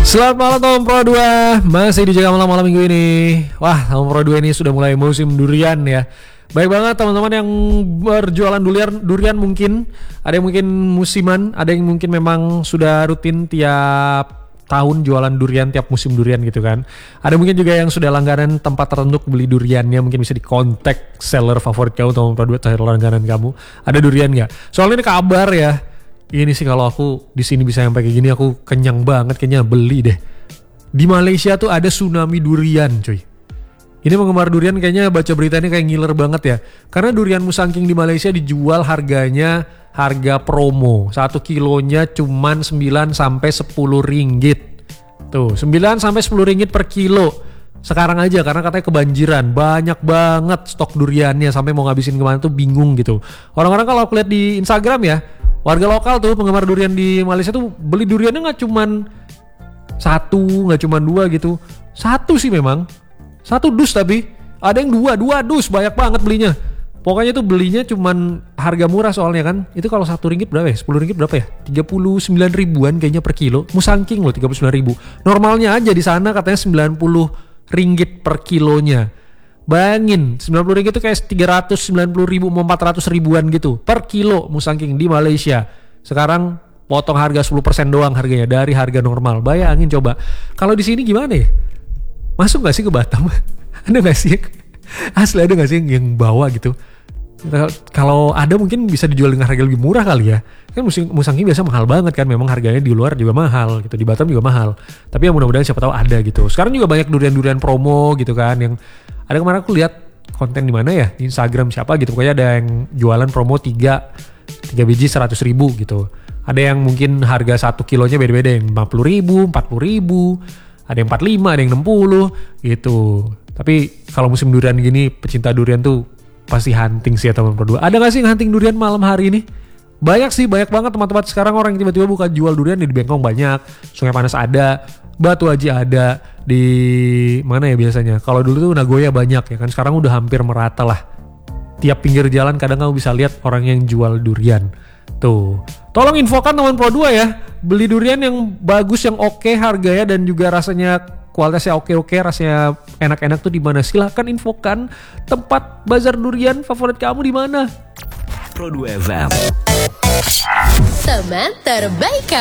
Selamat malam teman Pro 2. Masih di Jaga Malam minggu ini. Wah, teman Pro 2 ini sudah mulai musim durian ya. Baik banget teman-teman yang berjualan durian mungkin. Ada yang mungkin musiman, ada yang mungkin memang sudah rutin tiap tahun jualan durian, tiap musim durian gitu kan. Ada mungkin juga yang sudah langganan tempat tertentu beli duriannya. Mungkin bisa dikontak seller favorit kamu teman Pro 2 terakhir langganan kamu. Ada durian gak? Soalnya ini kabar ya. Ini sih kalau aku di sini bisa sampai kayak gini aku kenyang banget, kayaknya beli deh. Di Malaysia tuh ada tsunami durian, cuy. Ini penggemar durian kayaknya baca beritanya kayak ngiler banget ya. Karena durian Musangking di Malaysia dijual harganya harga promo. 1 kilonya cuman 9 sampai 10 ringgit. Tuh, 9 sampai 10 ringgit per kilo. Sekarang aja karena katanya kebanjiran, banyak banget stok duriannya sampai mau ngabisin kemana tuh bingung gitu. Orang-orang kalau aku lihat di Instagram ya, warga lokal tuh penggemar durian di Malaysia tuh beli duriannya nggak cuman 1, nggak cuman 2 gitu. 1 sih memang, 1 dus tapi ada yang 2 dus banyak banget belinya. Pokoknya tuh belinya cuman harga murah soalnya kan. Itu kalau 1 ringgit berapa ya? 10 ringgit berapa ya? 39 ribuan kayaknya per kilo. Musangking loh 39 ribu. Normalnya aja di sana katanya 90 ringgit per kilonya. Bayangin 90 ringgit itu kayak 390 ribu mau 400 ribuan gitu per kilo Musangking di Malaysia. Sekarang potong harga 10% doang harganya dari harga normal. Bayangin coba. Kalau di sini gimana ya? Masuk gak sih ke Batam? Ada gak sih? Asli ada gak sih yang bawa gitu? Kalau ada mungkin bisa dijual dengan harga lebih murah kali ya. Kan Musangking biasa mahal banget kan. Memang harganya di luar juga mahal gitu. Di Batam juga mahal. Tapi ya mudah-mudahan siapa tahu ada gitu. Sekarang juga banyak durian-durian promo gitu kan. Yang ada kemarin aku lihat konten di mana ya? Di Instagram siapa gitu. Pokoknya ada yang jualan promo 3 biji 100 ribu gitu. Ada yang mungkin harga 1 kilonya beda-beda. Yang 50 ribu, 40 ribu. Ada yang 45, ada yang 60 gitu. Tapi kalau musim durian gini, pecinta durian tuh pasti hunting sih ya teman berdua. Ada gak sih yang hunting durian malam hari ini? Banyak sih, banyak banget tempat-tempat sekarang orang yang tiba-tiba buka jual durian. Di Bengkong banyak, Sungai Panas ada, Batu Haji ada, di mana ya biasanya? Kalau dulu tuh Nagoya banyak ya kan, sekarang udah hampir merata lah. Tiap pinggir jalan kadang kamu bisa lihat orang yang jual durian. Tuh, tolong infokan teman Pro 2 ya, beli durian yang bagus, yang oke harganya dan juga rasanya kualitasnya oke, rasanya enak-enak tuh di mana? Silahkan infokan tempat bazar durian favorit kamu di mana. Pro 2 FM. Teman terbaik kamu.